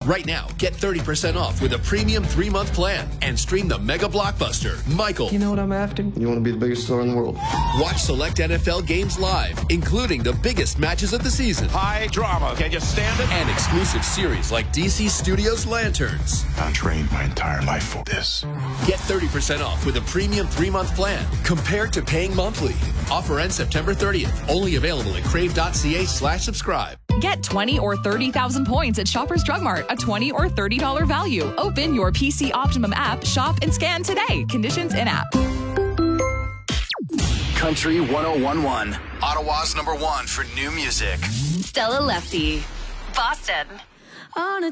Right now, get 30% off with a premium 3-month plan and stream the mega blockbuster, Michael. You know what I'm after? You want to be the biggest star in the world. Watch select NFL games live, including the biggest matches of the season. High drama. Can you stand it? And exclusive series like DC Studios Lanterns. I trained my entire life for this. Get 30% off with a premium 3-month plan compared to paying monthly. Offer ends September 30th. Only available at crave.ca/subscribe. Get 20 or 30,000 points at Shoppers Drug Mart, a $20 or $30 value. Open your PC Optimum app, shop, and scan today. Conditions in app. Country 101.1, Ottawa's #1 for new music. Stella Lefty, Boston. On a